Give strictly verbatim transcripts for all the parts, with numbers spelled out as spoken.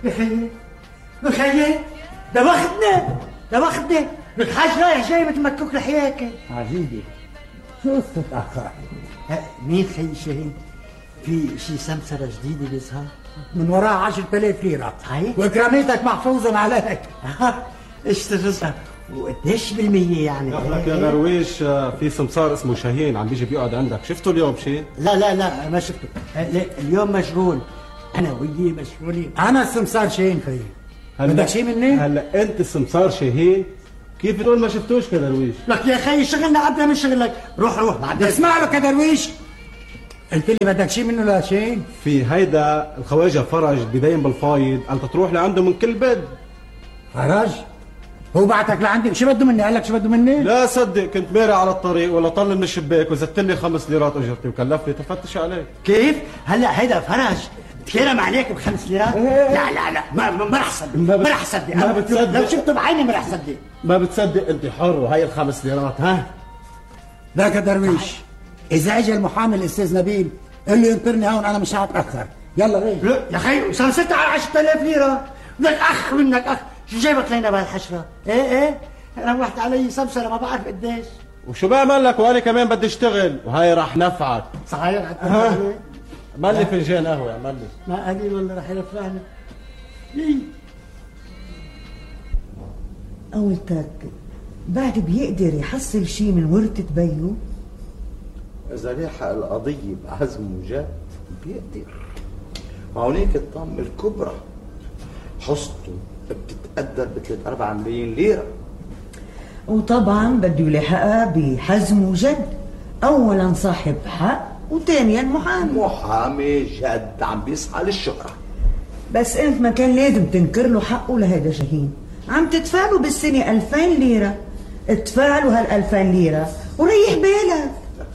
بخيي بخيي ده واخدنا ده واخدنا الحاج رايح جاي مثل مكوك لحياك. عجيبة، شو قصة أخاك؟ مين خي شاهين؟ في شي سمسرة جديدة بيظهر من وراها عشرة آلاف ليرة. صحيح؟ وإكراميتك محفوظة عليك. ايش تفزها؟ وقديش بالمية يعني؟ دخلك يا درويش، في سمسار اسمه شاهين عم بيجي بيقعد عندك، شفته اليوم شيء؟ لا لا لا ما شفته، اليوم مشغول، أنا وياه مشغولين. أنا السمسار شاهين خيي، بدك شيء مني؟ هلا أنت السمسار شاهين؟ كيف بتقول ما شفتوش كدرويش؟ لك يا خي شغلنا قبل من شغلك، روح روح بعدين. اسمع له كدرويش، قلت لي بدك شيء منه لا شيء؟ في هيدا الخواجة فرج بدين بالفايض، أنت تروح لعنده من كل بد. فرج؟ هو بعتك لعندي، شو بده مني؟ قال لك شو بده مني؟ لا صدق، كنت مارع على الطريق ولا طل من الشباك وزدت لي خمس ليرات اجرتي وكلفني تفتش عليك. كيف؟ هلا هيدا فرج تكرم عليك بخمس ليرات؟ لا لا لا ما ما رح صدق، ما رح صدق، ما بتصدق، لو شفته بعيني ما رح صدق. ما بتصدق انت حر، وهي الخمس ليرات ها؟ لا كدرويش، اذا اجى المحامي الاستاذ نبيل قل له ينطرني هون، انا مش هتاخر. يلا غير. لا يا خي صار ست على عشرة آلاف ليرة، بدك اخ منك اخ، شو جايبك لينا بهالحشرة؟ ايه ايه روحت علي سمسرة ما بعرف قديش. وشو بعمل لك وانا كمان بدي اشتغل، وهي رح نفعك. صحيح عمل لي فنجان قهوة، عمل لي. ما قليل والله رح يرفعني. ليه؟ قولتك بعد بيقدر يحصل شي من ورثة بيو؟ إذا لحق القضية بعزم وجد بيقدر. وهونيك الطامة الكبرى حصته بتتقدر بثلاث أربع ملايين ليرة، وطبعا بده يلحقها بحزم وجد، أولا صاحب حق وثانيا محامي. محامي جد عم بيسعى للشهرة. بس انت ما كان لازم تنكر له حقه لهيدا شاهين، عم تدفع له بالسنة ألفين ليرة، ادفع له هالألفين ليرة وريح بالك.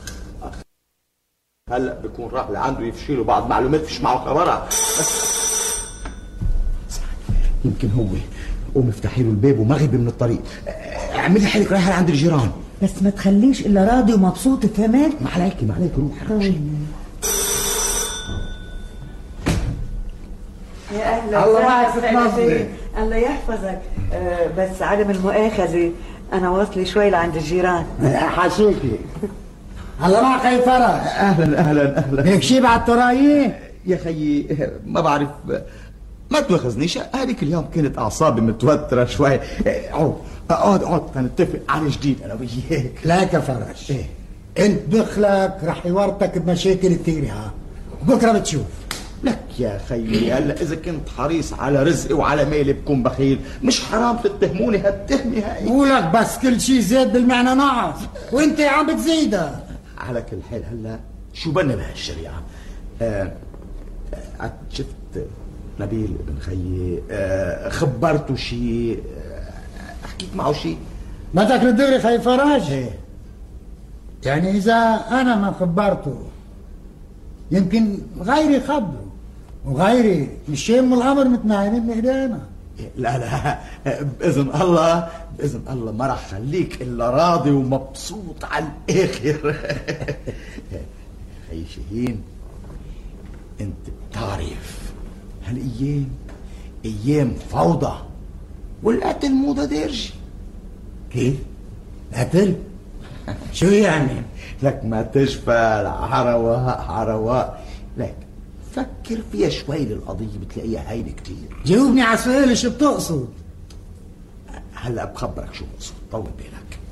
هلا بكون راح لعنده يفشيله بعض معلومات فيش معه خبرها. بس يمكن هو، قوم افتحي له الباب ومغربي من الطريق، اعملي حالك رايحه لعند الجيران، بس ما تخليش الا راضي ومبسوط، فهمت؟ ما عليك ما عليك، روح. يا اهلا الله معك ست. الله يحفظك. أه بس عدم المؤاخذه انا واصله شوي لعند الجيران. حاشيكي. الله معك خي فرج. اهلا اهلا اهلا. هيك شي بعد ترايي؟ يا خيي ما بعرف، ما تواخذنيش، هذيك اليوم كانت اعصابي متوتره شوي. اقعد اقعد اقعد تنتفق على جديد انا وياك. لا كفرج، ايه انت دخلك رح يورطك بمشاكل كثيره، ها بكره بتشوف. لك يا خيي هلا اذا كنت حريص على رزقي وعلى مالي بكون بخيل، مش حرام تتهموني هالتهمه هاي. ولك بس كل شيء زاد بالمعنى نقص، وانت عم بتزيدها. على كل حال هلا شو بدنا بهالشريعه؟ آه آه شفت نبيل ابن خيي، آه خبرته شيء، آه حكيت معه شيء؟ بدك الدغري خي فرج؟ ايه يعني اذا انا ما خبرته يمكن غيري خبره، وغيري الشيم والامر متنايمين من ايدينا. لا لا باذن الله باذن الله ما راح خليك الا راضي ومبسوط على الاخر. خي شاهين انت بتعرف هالايام ايام فوضى والقتل موضه دارجه. كيف؟ قتل؟ شو يعني؟ لك ما تشفى عرواء عرواء، لك فكر فيها شوي للقضيه بتلاقيها هينه كتير. جاوبني على سؤالي، شو بتقصد؟ هلا بخبرك شو بقصد، طول بالك.